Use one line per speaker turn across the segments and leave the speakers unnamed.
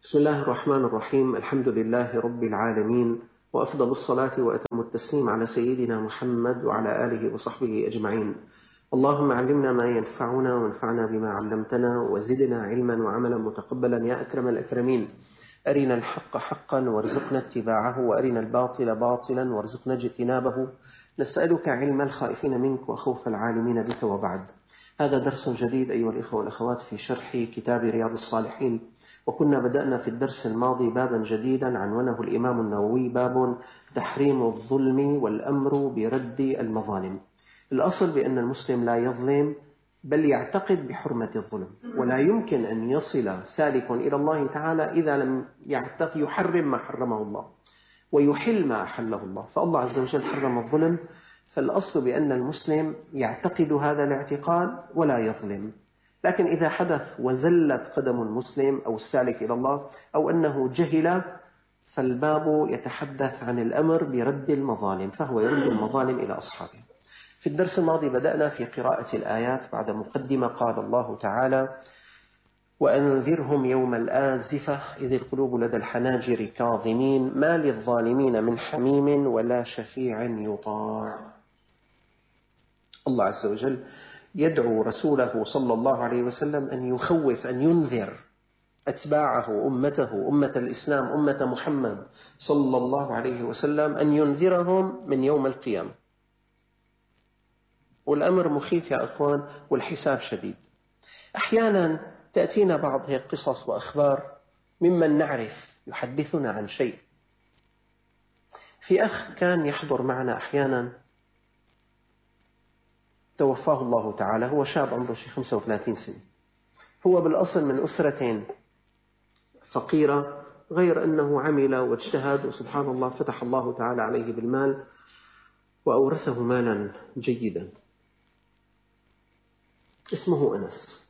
بسم الله الرحمن الرحيم. الحمد لله رب العالمين، وأفضل الصلاة وأتم التسليم على سيدنا محمد وعلى آله وصحبه أجمعين. اللهم علمنا ما ينفعنا وانفعنا بما علمتنا وزدنا علما وعملا متقبلا يا أكرم الأكرمين. أرنا الحق حقا وارزقنا اتباعه، وأرنا الباطل باطلا وارزقنا اجتنابه. نسألك علم الخائفين منك وخوف العالمين بك، وبعد. هذا درس جديد أيها الإخوة والأخوات في شرح كتاب رياض الصالحين، وكنا بدأنا في الدرس الماضي بابا جديدا عنونه الإمام النووي، باب تحريم الظلم والأمر برد المظالم. الأصل بأن المسلم لا يظلم، بل يعتقد بحرمة الظلم، ولا يمكن أن يصل سالك إلى الله تعالى إذا لم يحرم ما حرمه الله ويحل ما أحله الله. فالله عز وجل حرم الظلم، فالأصل بأن المسلم يعتقد هذا الاعتقاد ولا يظلم. لكن إذا حدث وزلت قدم المسلم أو السالك إلى الله أو أنه جهل، فالباب يتحدث عن الأمر برد المظالم، فهو يرد المظالم إلى أصحابها. في الدرس الماضي بدأنا في قراءة الآيات بعد مقدمة. قال الله تعالى: وأنذرهم يوم الآزفة إذ القلوب لدى الحناجر كاظمين ما للظالمين من حميم ولا شفيع يطاع. الله عز وجل يدعو رسوله صلى الله عليه وسلم أن يخوف، أن ينذر أتباعه، أمته، أمة الإسلام، أمة محمد صلى الله عليه وسلم، أن ينذرهم من يوم القيامة. والأمر مخيف يا أخوان، والحساب شديد. أحيانا تأتينا بعض هيك قصص وأخبار ممن نعرف يحدثنا عن شيء. في أخ كان يحضر معنا أحيانا، توفاه الله تعالى، هو شاب عمره 35 سنة. هو بالأصل من أسرة فقيرة، غير أنه عمل واجتهد، وسبحان الله فتح الله تعالى عليه بالمال وأورثه مالا جيدا. اسمه أنس.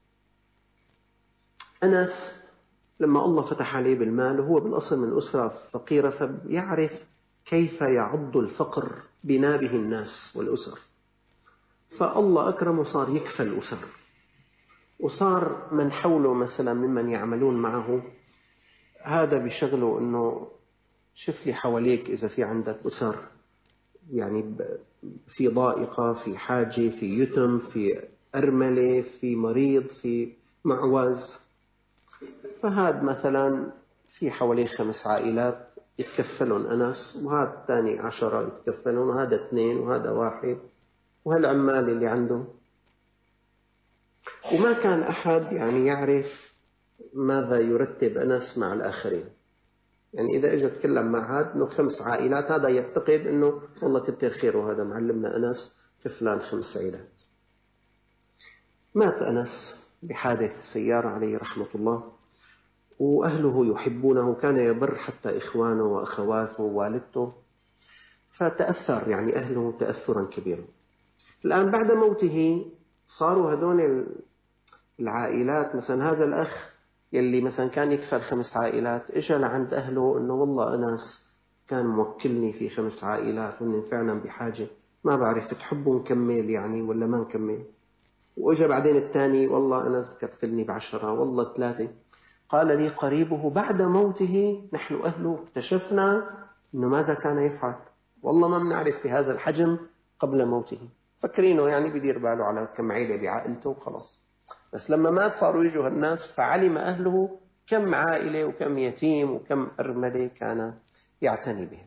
أنس لما الله فتح عليه بالمال، وهو بالأصل من أسرة فقيرة، فيعرف كيف يعض الفقر بنابه الناس والأسر. فالله أكرمه، صار يكفى الأسر، وصار من حوله مثلا ممن يعملون معه هذا بشغله أنه شوف لي حواليك إذا في عندك أسر، يعني في ضائقة، في حاجة، في يتم، في أرملة، في مريض، في معوز. فهذا مثلا في حوالي 5 عائلات يتكفلون أنس، وهذا الثاني 10 يتكفلون، وهذا 2، وهذا 1، وهالعمال اللي عنده. وما كان أحد يعني يعرف ماذا يرتب أنس مع الآخرين. يعني إذا إجا تكلم مع هذا إنه 5 عائلات، هذا يعتقد إنه والله كتر خيره، هذا معلمنا أنس كفلان 5 عائلات. مات أنس بحادث سيارة عليه رحمة الله، وأهله يحبونه، كان يبر حتى إخوانه وأخواته ووالدته، فتأثر يعني أهله تأثرا كبيرا. الآن بعد موته صاروا هذون العائلات، مثلا هذا الأخ يلي مثلا كان يكفل 5 عائلات، إجا لعند أهله إنه والله أنس كان موكلني في 5 عائلات وإن فعلا بحاجة، ما بعرف تحبوا نكمل يعني ولا ما نكمل. وإجا بعدين الثاني، والله أنس كفلني ب10، والله 3. قال لي قريبه بعد موته: نحن أهله اكتشفنا أنه ماذا كان يفعل، والله ما بنعرف في هذا الحجم قبل موته. فكرينه يعني بدير باله على كم عائلة بعائلته وخلاص. بس لما مات صاروا يجوا الناس، فعلم أهله كم عائلة وكم يتيم وكم أرملة كان يعتني بهم.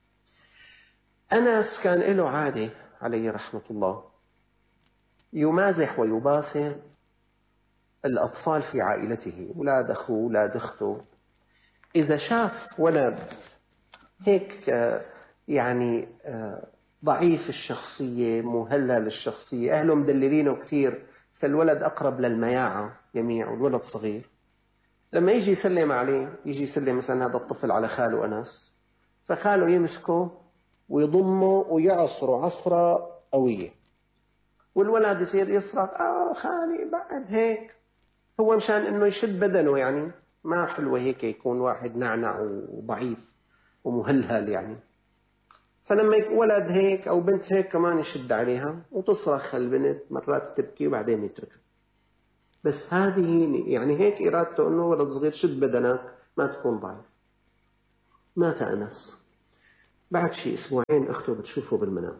أنس كان له عادة عليه رحمة الله، يمازح ويباسط الأطفال في عائلته، أولاد أخوه، أولاد أخته. إذا شاف ولد هيك يعني ضعيف الشخصية، مهلل الشخصية، أهله مدللينه كثير، فالولد أقرب للمياعة يميع، والولد صغير، لما يجي يسلم عليه، يجي يسلم مثلا هذا الطفل على خاله أنس، فخاله يمسكه ويضمه ويعصره عصرة قوية، والولد يصير يصرخ: خالي بعد هيك. هو مشان إنه يشد بدنه، يعني ما حلوة هيك يكون واحد نعنع وضعيف ومهلهل يعني. فلما ولد هيك أو بنت هيك كمان يشد عليها وتصرخ البنت، مرات تبكي وبعدين يتركها. بس هذه يعني هيك إرادته أنه ولد صغير شد بدنك ما تكون ضعيف. مات أنس، بعد شي أسبوعين أخته بتشوفه بالمنام،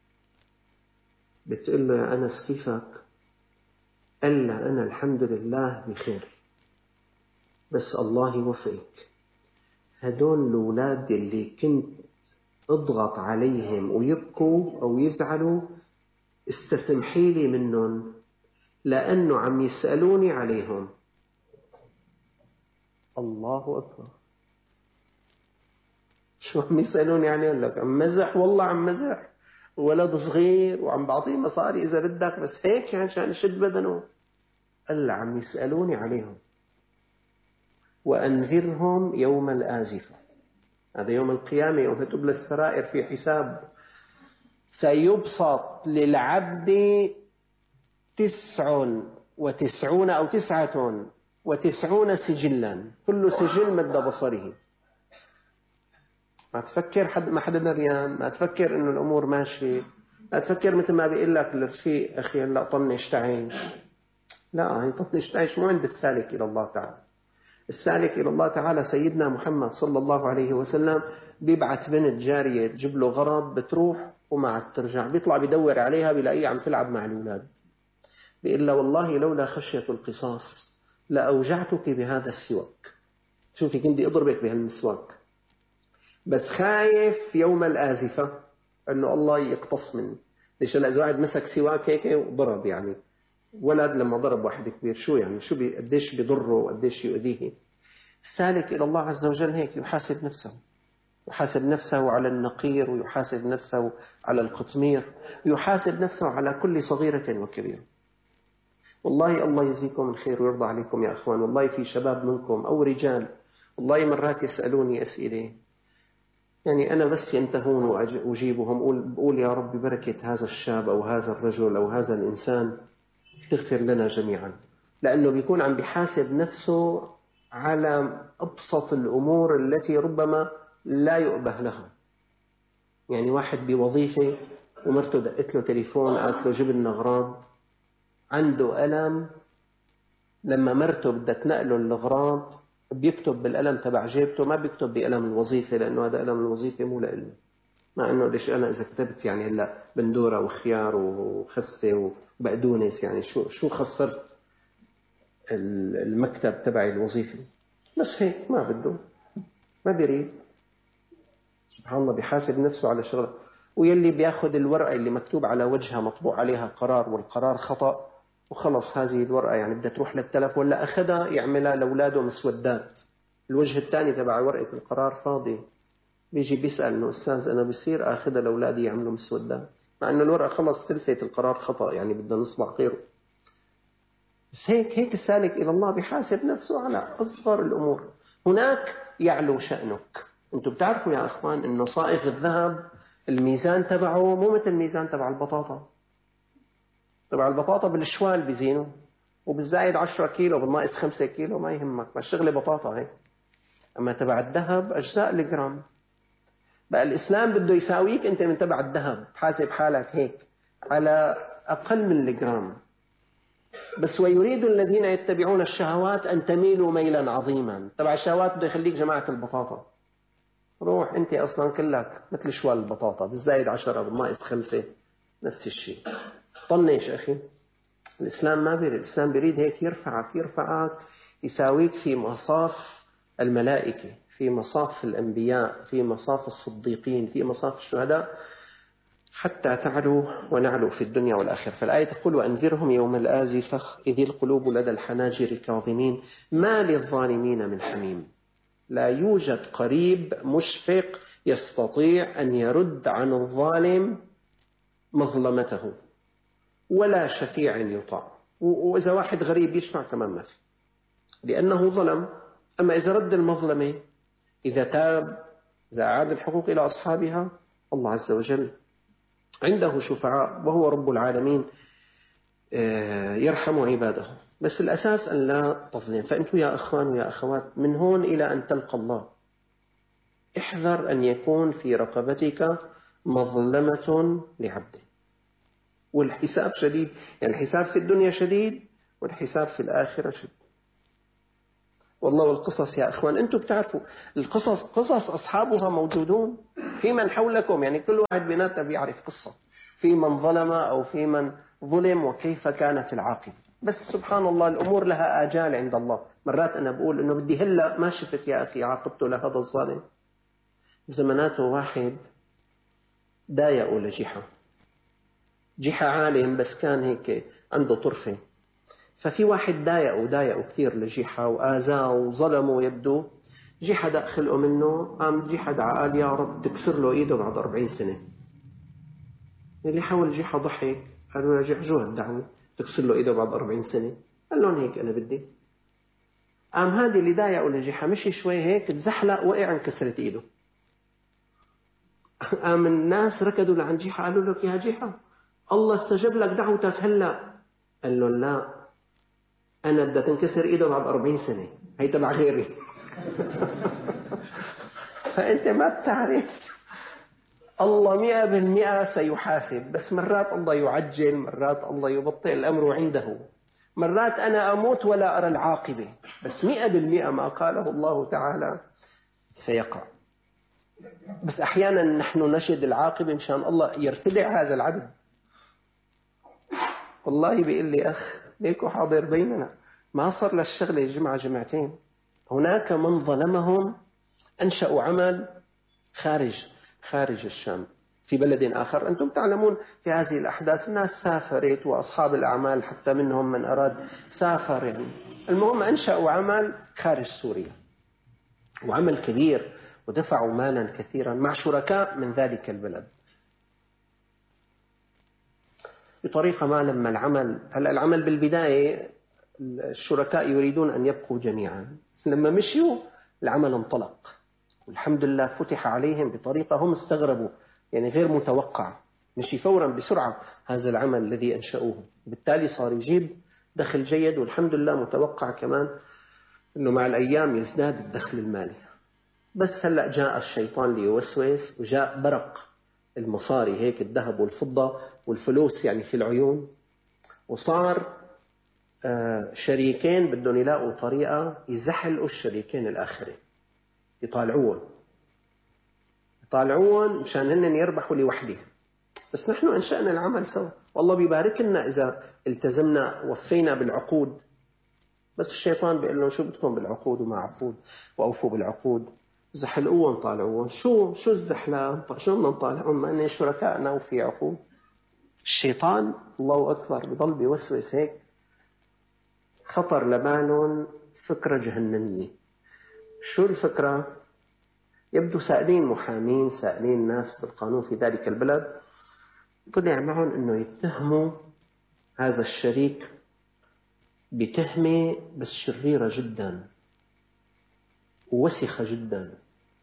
بتقول له يا أنس كيفك؟ قال لها أنا الحمد لله بخير، بس الله يوفقك، هدول الأولاد اللي كنت اضغط عليهم ويبكوا أو يزعلوا استسمحي لي منهم، لأنه عم يسألوني عليهم. الله أكبر. شو عم يسألوني عليهم؟ لك عم مزح، والله عم مزح، ولد صغير وعم بعطيه مصاري إذا بدك، بس هيك يعني عشان يشد بدنه. قال عم يسألوني عليهم. وأنذرهم يوم الآزفة، هذا يوم القيامة، يوم تبلى السرائر، في حساب. سيبسط للعبد 99 أو 99 سجلا، كل سجل مد بصره. ما تفكر ما حدا دريان، ما تفكر إنه الأمور ماشية، لا تفكر مثل ما بيقول لك الرفيق أخي هلا طنش تعيش. لا، هي طنش تعيش مو عند السالك إلى الله تعالى. السالك إلى الله تعالى سيدنا محمد صلى الله عليه وسلم بيبعث بنت جارية تجيب له غرض، بتروح وما عاد ترجع، بيطلع بيدور عليها بيلاقيها عم تلعب مع الأولاد، بيقول لها والله لولا خشية القصاص لأوجعتك بهذا السواك. شوفي كنتي أضربك بهالمسواك، بس خايف يوم الآزفة أنه الله يقتص مني. ليش؟ هلا إذا واحد مسك سواك هيك وضرب، يعني ولد لما ضرب واحد كبير شو يعني، شو قديش بيضره وقديش يؤذيه. السالك إلى الله عز وجل هيك يحاسب نفسه، يحاسب نفسه على النقير، ويحاسب نفسه على القطمير، ويحاسب نفسه على كل صغيرة وكبيرة. والله الله يجزيكم الخير ويرضى عليكم يا أخوان. والله في شباب منكم أو رجال والله مرات يسألوني أسئلة، يعني أنا بس ينتهون وأجيبهم، بقول يا رب بركة هذا الشاب أو هذا الرجل أو هذا الإنسان تغفر لنا جميعا، لأنه بيكون عم بيحاسب نفسه على أبسط الأمور التي ربما لا يؤبه لها. يعني واحد بوظيفة ومرته دقت له تليفون قالت له جيب لنا أغراض، عنده ألم، لما مرته بدها تنقله الأغراض بيكتب بالقلم تبع جيبته، ما بيكتب بقلم الوظيفة، لأنه هذا قلم الوظيفة مو لإله. مع أنه ليش أنا إذا كتبت يعني هلا بندورة وخيار وخسة وبقدونس، يعني شو خسرت المكتب تبعي الوظيفي؟ بس هيك ما بده، ما بيريد. سبحان الله بيحاسب نفسه على شغله. ويلي بياخد الورقة اللي مكتوب على وجهها مطبوع عليها قرار والقرار خطأ وخلص هذه الورقة يعني بدها تروح للتلف، ولا أخذها يعملها لأولاده مسودات، الوجه الثاني تبع ورقة القرار فاضي، بيجي بيسأل إنه أستاذ أنا بصير أخذها لأولادي يعملوا مسودات، مع إنه الورقة خلص تلفت القرار خطأ، يعني بدنا نصبح غيره. بس هيك السالك إلى الله بيحاسب نفسه على أصغر الأمور. هناك يعلو شأنك. أنتم بتعرفوا يا أخوان إنه صائغ الذهب الميزان تبعه مو مثل الميزان تبع البطاطا. تبع البطاطا بالشوال بيزينه، وبالزايد 10 كيلو بالناقص 5 كيلو ما يهمك، ما الشغلة بطاطا هيك. أما تبع الذهب أجزاء الجرام. بقى الإسلام بده يساويك أنت من تبع الذهب، تحاسب حالك هيك على أقل من الجرام. بس ويريد الذين يتبعون الشهوات أن تميلوا ميلا عظيما. تبع الشهوات بده يخليك جماعة البطاطا، روح أنت أصلا كلك مثل شوال البطاطا بالزايد 10 بالناقص 5 نفس الشيء. طنش أخي. الإسلام ما بيريد، الإسلام بيريد هيك يرفعك يساويك في مصاف الملائكة، في مصاف الأنبياء، في مصاف الصديقين، في مصاف الشهداء، حتى تعلو ونعلو في الدنيا والآخرة. فالآية تقول وأنذرهم يوم الآزفة إذ القلوب لدى الحناجر كاظمين ما للظالمين من حميم. لا يوجد قريب مشفق يستطيع أن يرد عن الظالم مظلمته، ولا شفيع يطاع. وإذا واحد غريب يشفع كمان ما في، لأنه ظلم. أما إذا رد المظلمة، إذا تاب، إذا أعاد الحقوق إلى أصحابها، الله عز وجل عنده شفعاء وهو رب العالمين يرحم عباده. بس الأساس أن لا تظلم. فأنتم يا أخوان ويا أخوات من هون إلى أن تلقى الله احذر أن يكون في رقبتك مظلمة لعبده. والحساب شديد، يعني الحساب في الدنيا شديد، والحساب في الآخرة شد. والله والقصص يا إخوان أنتم بتعرفوا القصص، قصص أصحابها موجودون في من حولكم، يعني كل واحد بيناتنا بيعرف قصة في من ظلم أو في من ظلم وكيف كانت العاقبة. بس سبحان الله الأمور لها آجال عند الله. مرات أنا بقول إنه بدي هلأ ما شفت يا أخي عاقبته لهذا الظالم. زماناته واحد ضايقوا لجحا، جحا عالم بس كان هيك عنده طرفة، ففي واحد ضايقوا كثير لجحا وآذاه وظلمه يبدو. جحا دق خلقه منه، قام جحا دعا قال يا رب تكسر له ايده بعد 40 سنة. اللي حول جحا ضحك، قالوا له جحا شو هالدعوة تكسر له ايده بعد 40 سنة؟ قال لهم هيك انا بدي. قام هذه اللي ضايقوا لجحا مشي شوي هيك تزحلق وقع انكسرت ايده. قام الناس ركضوا لعند جحا قالوا له يا جحا الله استجاب لك دعوتك هلا. قال له لا، أنا بدها تنكسر إيده بعد 40 سنة، هي تبع غيري. فأنت ما بتعرف، الله 100% سيحاسب، بس مرات الله يعجل، مرات الله يبطئ الأمر عنده، مرات أنا أموت ولا أرى العاقبة، بس 100% ما قاله الله تعالى سيقع. بس أحيانا نحن نشهد العاقبة مشان الله يرتدع هذا العبد. والله بيقول لي أخ ليكو حاضر بيننا ما صار للشغلة جمعة جمعتين، هناك من ظلمهم أنشأوا عمل خارج الشام في بلد آخر. أنتم تعلمون في هذه الأحداث الناس سافرت وأصحاب الأعمال حتى منهم من أراد سافر، يعني المهم أنشأوا عمل خارج سوريا وعمل كبير ودفعوا مالا كثيرا مع شركاء من ذلك البلد بطريقة ما. لما العمل بالبداية الشركاء يريدون أن يبقوا جميعا، لما مشيوا العمل انطلق والحمد لله فتح عليهم بطريقة هم استغربوا، يعني غير متوقع، مشي فورا بسرعة هذا العمل الذي أنشأوه، بالتالي صار يجيب دخل جيد، والحمد لله متوقع كمان أنه مع الأيام يزداد الدخل المالي. بس هلأ جاء الشيطان ليوسوس وجاء برق المصاري هيك، الذهب والفضة والفلوس يعني في العيون، وصار شريكين بدهم يلاقوا طريقة يزحلقوا الشريكين الآخرين، يطالعون مشان هن يربحوا لوحدهم. بس نحن أنشأنا العمل سوا، والله بيبارك لنا إذا التزمنا وفينا بالعقود. بس الشيطان بيقول لهم شو بدكم بالعقود وما عقود، وأوفوا بالعقود، زحلقوهم طالعوهم. شو الزحلقة؟ شو بدنا نطالعهم ما إن شركائنا وفي عقود؟ الشيطان الله أكبر بضل بيوسوس هيك، خطر لبالهم فكرة جهنمية. شو الفكرة؟ يبدو سائلين محامين، سائلين ناس بالقانون في ذلك البلد، طلع معهم أنه يتهموا هذا الشريك بتهمة بس شريرة جدا ووسخة جدا.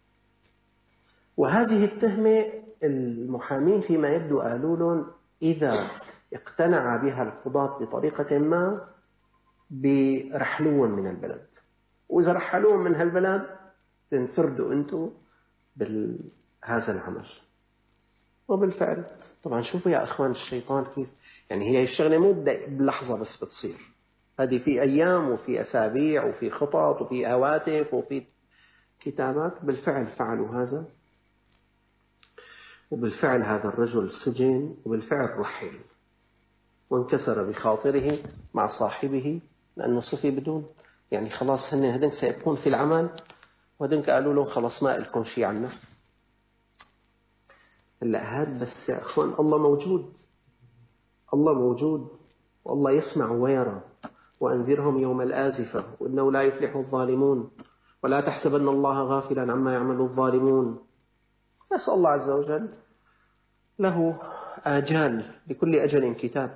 وهذه التهمة المحامين فيما يبدو قالوا لهم إذا اقتنع بها القضاة بطريقة ما برحلوهم من البلد، وإذا رحلوهم من هالبلد تنفردوا أنتم بهذا العمل. وبالفعل طبعا شوفوا يا أخوان الشيطان كيف، يعني هي الشغلة مو بلحظة بس بتصير، هذه في أيام وفي أسابيع وفي خطط وفي هواتف وفي كتابات. بالفعل فعلوا هذا، وبالفعل هذا الرجل سجن، وبالفعل رحل وانكسر بخاطره مع صاحبه، لأنه صفي بدون، يعني خلاص هذين سيبقون في العمل، وهذين قالوا له خلاص ما لكم شيء عنا. هلا هذا بس يا أخوان الله موجود، الله موجود والله يسمع ويرى. وأنذرهم يوم الآزفة وإنه لا يفلح الظالمون ولا تحسبن الله غافلا عما يعمل الظالمون. نسأل الله عز وجل له آجال، لكل أجل كتاب.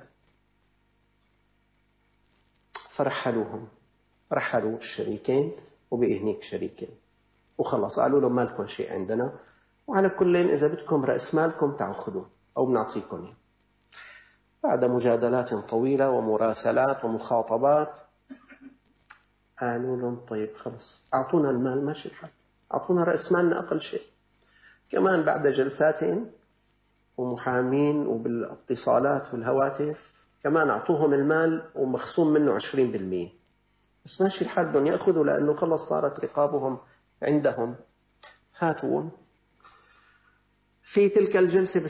رحلوا الشريكين وبقي هنيك شريكين، وخلاص قالوا لهم ما لكم شيء عندنا، وعلى كل إذا بدكم رأس مالكم تعالوا خذوه أو بنعطيكم. بعد مجادلات طويلة ومراسلات ومخاطبات قالوا لهم طيب خلص أعطونا المال ماشي الحال، أعطونا رأس مالنا أقل شيء. كمان بعد جلسات ومحامين وبالاتصالات والهواتف كمان أعطوهم المال ومخصوم منه 20%، بس ماشي الحال بدهم يأخذوا لأنه خلص صارت رقابهم عندهم. هاتون في تلك الجلسة